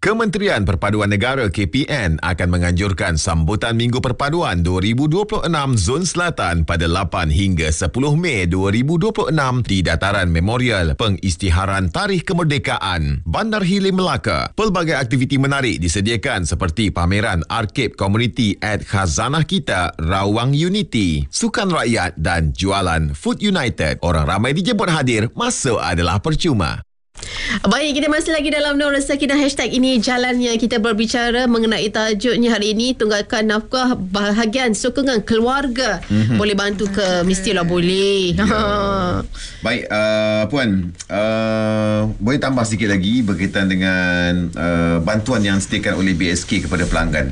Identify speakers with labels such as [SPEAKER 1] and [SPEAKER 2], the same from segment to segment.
[SPEAKER 1] Kementerian Perpaduan Negara KPN akan menganjurkan sambutan Minggu Perpaduan 2026 Zon Selatan pada 8 hingga 10 Mei 2026 di Dataran Memorial Pengisytiharan Tarikh Kemerdekaan, Bandar Hilir Melaka. Pelbagai aktiviti menarik disediakan seperti pameran Arkib Community at Khazanah Kita, Rawang Unity, Sukan Rakyat dan jualan Food United. Orang ramai dijemput hadir, masuk adalah percuma.
[SPEAKER 2] Baik, kita masih lagi dalam Nur Sakinah Hashtag Ini Jalannya. Kita berbicara mengenai tajuknya hari ini, tunggakan nafkah bahagian sokongan keluarga. Boleh bantu ke? Mestilah boleh.
[SPEAKER 3] Baik, Puan, boleh tambah sikit lagi berkaitan dengan bantuan yang disediakan oleh BSK kepada pelanggan?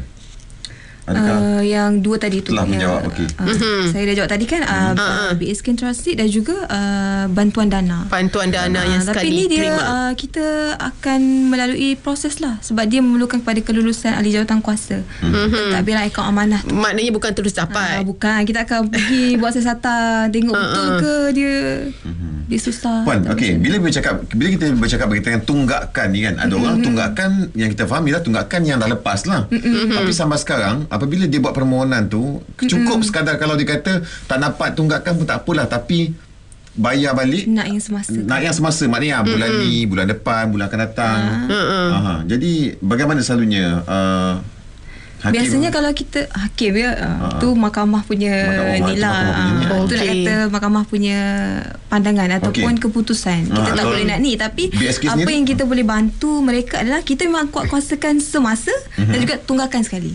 [SPEAKER 4] Yang dua tadi tu
[SPEAKER 3] telah menjawab. Okey.
[SPEAKER 4] Saya dah jawab tadi kan, BSK Trustee dan juga bantuan dana.
[SPEAKER 2] Bantuan dana yang
[SPEAKER 4] tapi
[SPEAKER 2] sekali
[SPEAKER 4] ni dia
[SPEAKER 2] terima.
[SPEAKER 4] kita akan melalui proses lah, sebab dia memerlukan kepada kelulusan ahli jawatan kuasa. Tak bila akaun amanah tu.
[SPEAKER 2] Maknanya bukan terus dapat.
[SPEAKER 4] Bukan, kita akan pergi buat siasatan, tengok betul ke dia dia susah.
[SPEAKER 3] Puan, okey, bila kita bercakap berkaitan dengan tunggakan ni kan, ada orang tunggakan yang kita fahami lah tunggakan yang dah lepas lah. Tapi sampai sekarang apabila dia buat permohonan tu, cukup sekadar kalau dia kata tak dapat tunggakan pun tak apalah, tapi bayar balik
[SPEAKER 4] Nak yang semasa.
[SPEAKER 3] Maknanya bulan ni, bulan depan, bulan akan datang. Jadi bagaimana selalunya hakim?
[SPEAKER 4] Biasanya kalau kita hakim ya, tu mahkamah punya
[SPEAKER 3] mahkamah
[SPEAKER 4] tu nak kata mahkamah punya pandangan ataupun keputusan. Kita tak boleh nak ni, tapi
[SPEAKER 3] BSK
[SPEAKER 4] apa
[SPEAKER 3] sendiri?
[SPEAKER 4] yang kita boleh bantu mereka adalah kita memang kuat-kuasakan semasa dan juga tunggakan sekali.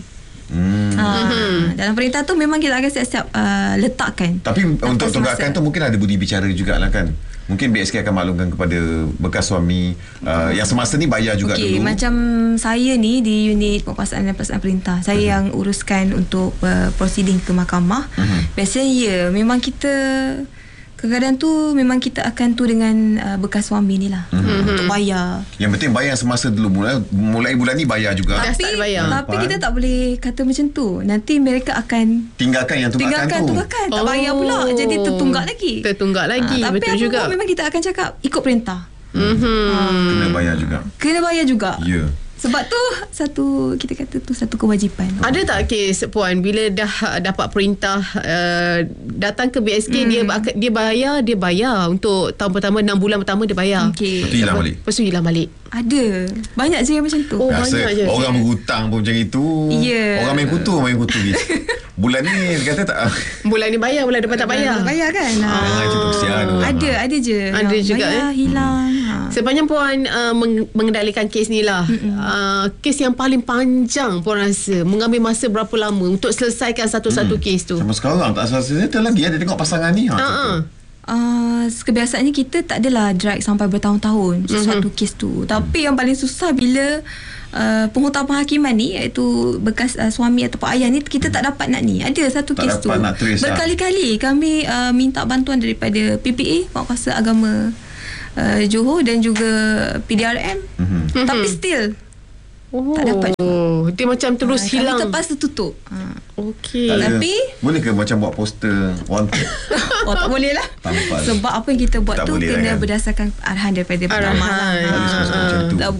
[SPEAKER 4] Dalam perintah tu memang kita akan siap-siap letakkan.
[SPEAKER 3] Tapi untuk tunggakan tu mungkin ada budi bicara jugalah kan. Mungkin BSK akan maklumkan kepada bekas suami yang semasa ni bayar juga dulu.
[SPEAKER 4] Macam saya ni di unit penguasaan dan pelaksanaan perintah, saya yang uruskan untuk proceeding ke mahkamah. Biasanya memang kita kadang-kadang tu memang kita akan tu dengan bekas suami ni lah untuk bayar.
[SPEAKER 3] Yang penting bayar semasa dulu, mulai bulan ni bayar juga.
[SPEAKER 4] Tapi kita tak boleh kata macam tu. Nanti mereka akan
[SPEAKER 3] tinggalkan yang tunggakan tu.
[SPEAKER 4] Tak bayar pula. Jadi tertunggak lagi.
[SPEAKER 2] Betul
[SPEAKER 4] tapi
[SPEAKER 2] juga.
[SPEAKER 4] Tapi memang kita akan cakap ikut perintah.
[SPEAKER 3] Kena bayar juga. Ya.
[SPEAKER 4] Sebab tu kita kata tu satu kewajipan.
[SPEAKER 2] Ada tak kes, Puan, bila dah dapat perintah datang ke BSK, dia bayar untuk tahun pertama, 6 bulan pertama dia bayar.
[SPEAKER 3] Lepas tu hilang balik.
[SPEAKER 2] Lepas tu hilang balik.
[SPEAKER 4] Ada. Banyak je yang macam tu.
[SPEAKER 3] Banyak je. Orang berhutang pun macam itu. Orang main kutu gitu. Bulan ni kata tak.
[SPEAKER 2] Bulan ni bayar, bulan depan tak bayar.
[SPEAKER 4] Bayar kan?
[SPEAKER 3] Jangan macam tu, kesian orang.
[SPEAKER 4] Ada je.
[SPEAKER 2] Ada juga
[SPEAKER 4] bayar, hilang.
[SPEAKER 2] Sepanjang Puan mengendalikan kes ni lah, kes yang paling panjang Puan rasa mengambil masa berapa lama untuk selesaikan satu-satu kes tu?
[SPEAKER 3] Sampai sekarang tak selesai lagi. Dia tengok pasangan ni.
[SPEAKER 4] Kebiasaannya kita tak adalah drag sampai bertahun-tahun sesuatu kes tu. Tapi yang paling susah bila penghutang penghakiman ni, iaitu bekas suami ataupun ayah ni, kita tak dapat nak ni. Ada satu kes tu berkali-kali kami minta bantuan daripada PPA, Penguasa Agama Johor, dan juga PDRM. Tapi still tak dapat juga.
[SPEAKER 2] Dia macam terus hilang.
[SPEAKER 4] Kami terpaksa tutup.
[SPEAKER 2] Okey.
[SPEAKER 4] Tapi
[SPEAKER 3] boleh ke macam buat poster wanted?
[SPEAKER 4] tak boleh lah. Sebab apa yang kita buat
[SPEAKER 3] tak
[SPEAKER 4] tu kena berdasarkan arahan daripada pengamal. Tak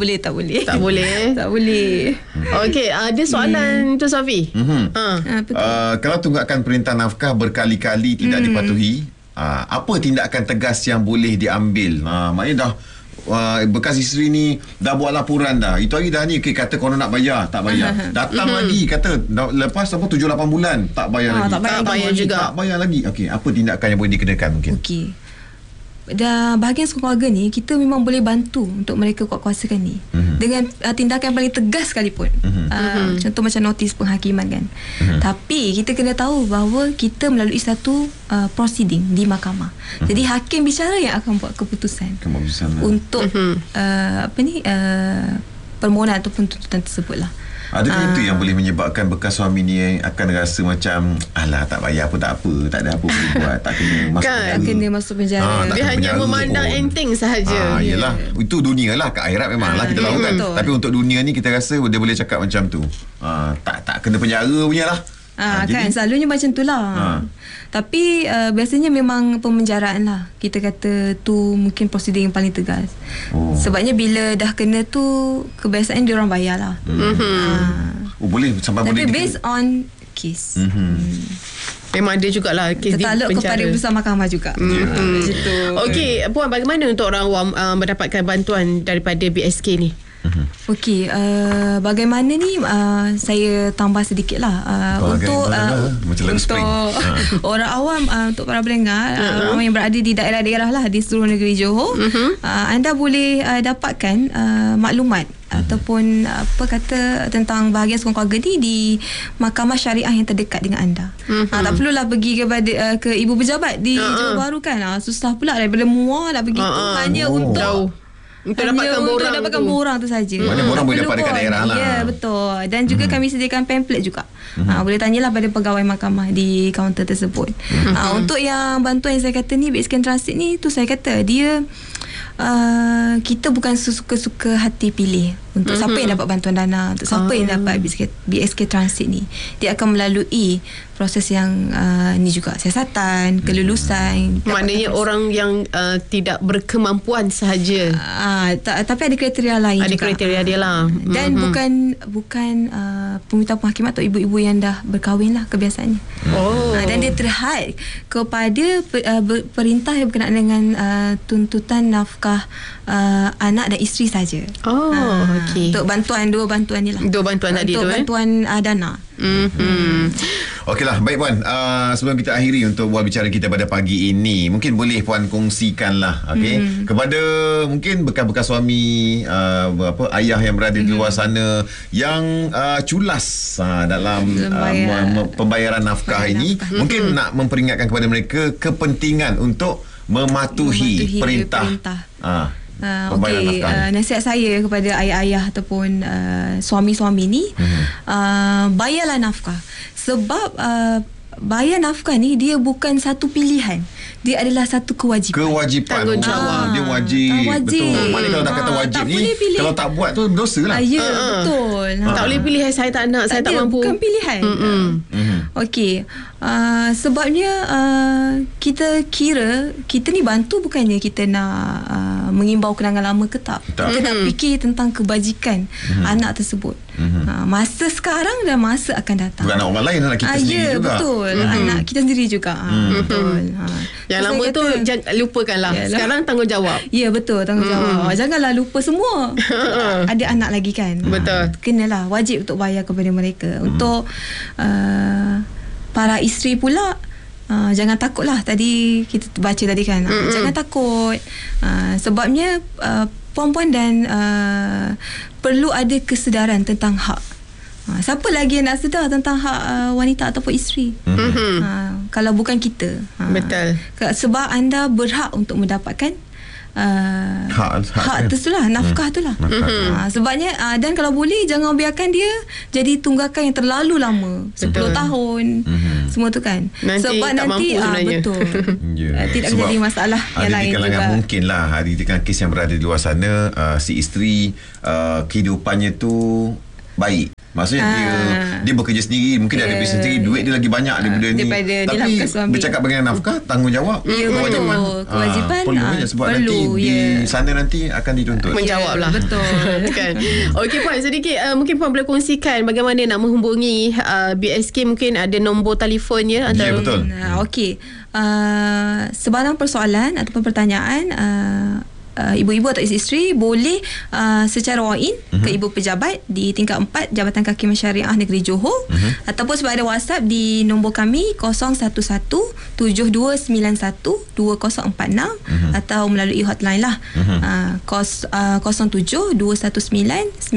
[SPEAKER 4] boleh.
[SPEAKER 2] Okey, ada soalan tu, Safi.
[SPEAKER 3] Kalau tunggakan perintah nafkah berkali-kali tidak dipatuhi, apa tindakan tegas yang boleh diambil? Maknanya dah bekas isteri ni dah buat laporan dah. Itu hari dah ni kata konon nak bayar, tak bayar. Datang lagi kata lepas 7-8 bulan tak bayar lagi. Tak bayar lagi. Okey, apa tindakan yang boleh dikenakan mungkin?
[SPEAKER 4] Okey. Dah bahagian keluarga ni kita memang boleh bantu untuk mereka kuat-kuasakan ni dengan tindakan paling tegas sekalipun. Contoh macam notis penghakiman kan. Tapi kita kena tahu bahawa kita melalui satu proceeding di mahkamah. Jadi hakim bicara yang akan buat keputusan untuk permohonan ataupun tuntutan tersebut lah.
[SPEAKER 3] Adakah itu yang boleh menyebabkan bekas suami ni akan rasa macam alah tak bayar pun tak apa, tak ada apa boleh buat, tak kena masuk penjara.
[SPEAKER 4] Tak kena masuk penjara.
[SPEAKER 2] Dia hanya memandang enteng sahaja.
[SPEAKER 3] Yelah, itu dunia lah. Kat akhirat memanglah kita lakukan. Tapi untuk dunia ni kita rasa dia boleh cakap macam tu. Tak kena penjara punya lah.
[SPEAKER 4] Kan selalunya macam tu lah. Tapi biasanya memang pemenjaraan lah. Kita kata tu mungkin prosedur yang paling tegas. Sebabnya bila dah kena tu, kebiasaan diorang bayar lah.
[SPEAKER 3] Boleh sampai
[SPEAKER 4] tapi
[SPEAKER 3] boleh
[SPEAKER 4] based on case.
[SPEAKER 2] Memang ada jugalah kes di penjara.
[SPEAKER 4] Tertaluk kepada Besar Mahkamah juga.
[SPEAKER 2] Okey, Puan, bagaimana untuk orang awam mendapatkan bantuan daripada BSK ni?
[SPEAKER 4] Okey, bagaimana ni saya tambah sedikit lah untuk orang awam, untuk para pendengar orang yang berada di daerah-daerah lah di seluruh negeri Johor, anda boleh dapatkan maklumat ataupun tentang bahagian sokongan keluarga ni di mahkamah syariah yang terdekat dengan anda. Tak perlulah pergi ke ibu pejabat di Johor Bahru kan. Susah pula daripada Muar dah pergi tu hanya untuk dapatkan borang tu saja.
[SPEAKER 3] Mana borang boleh dapat dekat daerah lah.
[SPEAKER 4] Ya, betul. Dan juga kami sediakan pamphlet juga. Boleh tanyalah pada pegawai mahkamah di kaunter tersebut. Untuk yang bantuan yang saya kata ni, BSK Transit ni, tu saya kata dia kita bukan suka-suka hati pilih untuk siapa yang dapat bantuan dana, untuk siapa yang dapat BSK Transit ni. Dia akan melalui proses yang ni juga, siasatan, kelulusan.
[SPEAKER 2] Maknanya orang yang tidak berkemampuan sahaja.
[SPEAKER 4] Tapi ada kriteria lain
[SPEAKER 2] ada
[SPEAKER 4] juga.
[SPEAKER 2] Ada kriteria dia lah.
[SPEAKER 4] Dan bukan peminta penghakiman atau ibu-ibu yang dah berkahwin lah kebiasaannya. Dan dia terhad kepada perintah yang berkenaan dengan tuntutan nafkah anak dan isteri saja.
[SPEAKER 2] Okey.
[SPEAKER 4] Untuk dua bantuan ni lah.
[SPEAKER 2] Dua bantuan tadi tu.
[SPEAKER 4] Untuk bantuan dana.
[SPEAKER 3] Okeylah, baik Puan. Sebelum kita akhiri untuk buat bicara kita pada pagi ini, mungkin boleh Puan kongsikanlah kepada mungkin bekas-bekas suami, ayah yang berada di luar sana yang culas dalam pembayaran nafkah ini. Mungkin nak memperingatkan kepada mereka kepentingan untuk mematuhi perintah.
[SPEAKER 4] Nasihat saya kepada ayah-ayah ataupun suami-suami ni, bayarlah nafkah. Sebab bayar nafkah ni dia bukan satu pilihan, dia adalah satu kewajipan.
[SPEAKER 2] Tanggungjawab.
[SPEAKER 3] Dia wajib. Betul. Maknanya kalau dah kata wajib ni, kalau tak buat tu berdosa lah.
[SPEAKER 4] Ya, betul.
[SPEAKER 2] Tak boleh pilih saya tak nak, saya tak mampu.
[SPEAKER 4] Bukan pilihan. Okey. Sebabnya kita kira kita ni bantu bukannya kita nak mengimbau kenangan lama ke tak. Kita nak fikir tentang kebajikan anak tersebut. Masa sekarang dan masa akan datang.
[SPEAKER 3] Bukan anak orang lain, anak kita sendiri juga.
[SPEAKER 4] Betul. Anak kita sendiri juga. Betul.
[SPEAKER 2] Yang lama tu lupakanlah. Sekarang tanggungjawab.
[SPEAKER 4] Ya, betul, tanggungjawab. Janganlah lupa semua. Ada anak lagi kan.
[SPEAKER 2] Betul.
[SPEAKER 4] Kenalah wajib untuk bayar kepada mereka. Untuk para isteri pula, jangan takutlah. Tadi kita baca tadi kan, jangan takut. Sebabnya puan-puan dan perlu ada kesedaran tentang hak. Siapa lagi yang nak sedar tentang hak wanita ataupun isteri? Kalau bukan kita.
[SPEAKER 2] Betul.
[SPEAKER 4] Sebab anda berhak untuk mendapatkan hak tersitulah, nafkah itulah. Sebabnya dan kalau boleh jangan biarkan dia jadi tunggakan yang terlalu lama, 10 tahun semua tu kan. Sebab nanti betul tidak jadi masalah yang lain juga.
[SPEAKER 3] Ada di kalangan mungkin lah, ada di kalangan kes yang berada di luar sana, si isteri kehidupannya tu baik. Maksudnya dia bekerja sendiri, mungkin dia ada bisnes sendiri, duit dia lagi banyak daripada ni. Tapi bercakap dengan nafkah, tanggungjawab, kewajipan perlu je, sebab nanti di sana nanti akan dituntut.
[SPEAKER 2] Menjawab lah.
[SPEAKER 4] Betul.
[SPEAKER 2] Kan. Okey Puan, sedikit mungkin Puan boleh kongsikan bagaimana nak menghubungi BSK, mungkin ada nombor telefon ya?
[SPEAKER 3] Ya, betul.
[SPEAKER 4] Okey. Sebarang persoalan ataupun pertanyaan, ibu-ibu atau isteri boleh secara walk-in ke ibu pejabat di tingkat 4 Jabatan Kehakiman Syariah Negeri Johor, ataupun sebab ada WhatsApp di nombor kami 011-7291-2046, atau melalui hotline lah 07-219-9000.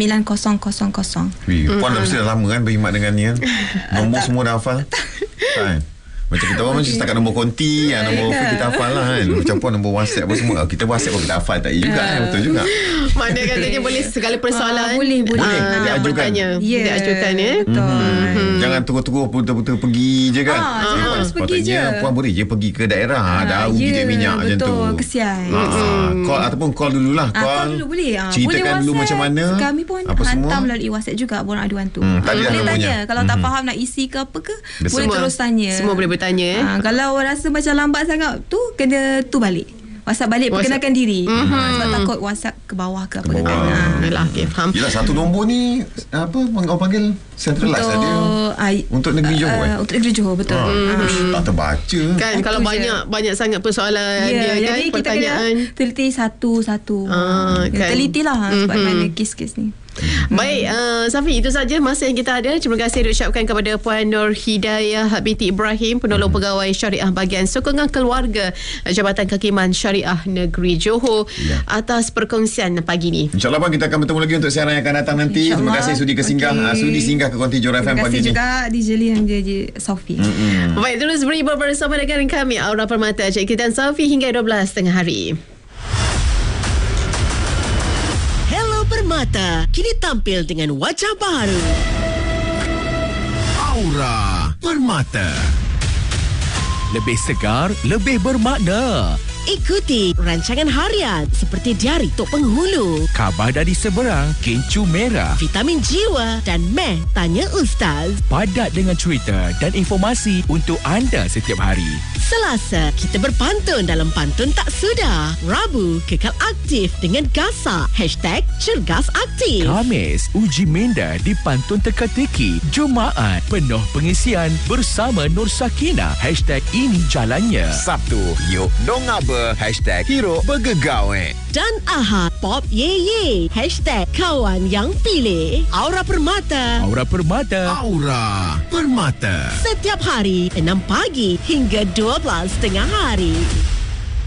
[SPEAKER 3] Puan dah mesti dah lama kan berkhidmat dengan ni kan? Nombor semua dah hafal kan? Macam kita orang macam setakat nombor konti, nombor phone kita hafal lah kan. Macam pun nombor WhatsApp apa semua. Kita WhatsApp pun kita hafal tak juga kan. Betul juga.
[SPEAKER 2] Mana katanya boleh segala persoalan.
[SPEAKER 4] Boleh.
[SPEAKER 2] Nak bertanya. Diajukan
[SPEAKER 3] Jangan terus-terus putar-putar pergi je kan.
[SPEAKER 4] Pergi je.
[SPEAKER 3] Puan boleh je pergi ke daerah. Dah rugi duit minyak macam tu.
[SPEAKER 4] Betul, kesian.
[SPEAKER 3] Call ataupun call dululah.
[SPEAKER 4] Call dulu boleh.
[SPEAKER 3] Ceritakan
[SPEAKER 4] boleh
[SPEAKER 3] dulu macam mana.
[SPEAKER 4] Kami pun hantar melalui WhatsApp juga borang aduan tu. Boleh tanya. Kalau tak faham nak isi ke apa ke, boleh terus tanya.
[SPEAKER 2] Semua boleh bertanya.
[SPEAKER 4] Kalau rasa macam lambat sangat tu, kena tu balik. WhatsApp balik, perkenalkan diri. Sebab takut WhatsApp ke bawah ke apa ke kan.
[SPEAKER 2] Yalah, okay, faham.
[SPEAKER 3] Yelah, satu nombor ni apa orang panggil centralized ada untuk negeri Johor.
[SPEAKER 4] Untuk negeri Johor, betul.
[SPEAKER 3] Tak terbaca
[SPEAKER 2] Kan kalau banyak sangat persoalan dia kan,
[SPEAKER 4] jadi
[SPEAKER 2] pertanyaan.
[SPEAKER 4] Kita kena teliti satu-satu.
[SPEAKER 2] Kan.
[SPEAKER 4] Teliti lah sebab mana kes-kes ni.
[SPEAKER 2] Baik, Safi, itu saja masa yang kita ada. Terima kasih diucapkan kepada Puan Nur Hidayah binti Ibrahim, penolong pegawai syariah bahagian sokongan keluarga Jabatan Kehakiman Syariah Negeri Johor atas perkongsian pagi ni.
[SPEAKER 3] InsyaAllah Puan, kita akan bertemu lagi untuk siaran yang akan datang nanti. Terima kasih sudi sudi singgah ke Konti Johor FM pagi ni.
[SPEAKER 4] Terima kasih juga DJ Lee dan DJ Sofi.
[SPEAKER 2] Baik, terus beribu bersama dengan kami Aura Permata, Cik Kita dan Sofi hingga 12:30 hari.
[SPEAKER 5] Permata kini tampil dengan wajah baru.
[SPEAKER 1] Aura Permata.
[SPEAKER 6] Lebih segar, lebih bermakna.
[SPEAKER 5] Ikuti rancangan harian seperti Diari Tok Penghulu,
[SPEAKER 6] Khabar dari Seberang, Kencur Merah.
[SPEAKER 5] Vitamin Jiwa dan Meh Tanya Ustaz.
[SPEAKER 6] Padat dengan cerita dan informasi untuk anda setiap hari.
[SPEAKER 5] Selasa, kita berpantun dalam Pantun Tak Sudah. Rabu, kekal aktif dengan Gasak. #CergasAktif.
[SPEAKER 6] Khamis, uji minda di Pantun Teka-teki. Jumaat, penuh pengisian bersama Nur Sakinah. #Ini Jalannya.
[SPEAKER 1] Sabtu, yuk dong apa? #Hero Bergegawe.
[SPEAKER 5] Dan Ahad, Pop Ye Ye. #Kawan Yang Pilih. Aura Permata.
[SPEAKER 6] Aura Permata.
[SPEAKER 1] Aura Permata.
[SPEAKER 5] Setiap hari 6 pagi hingga 12:30 hari.